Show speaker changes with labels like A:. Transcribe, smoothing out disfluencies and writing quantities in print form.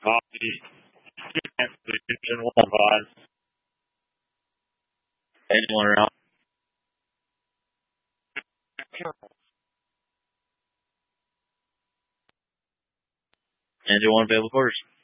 A: Copy. Station 1-5. Engine 1 around. Engine 1 available quarters.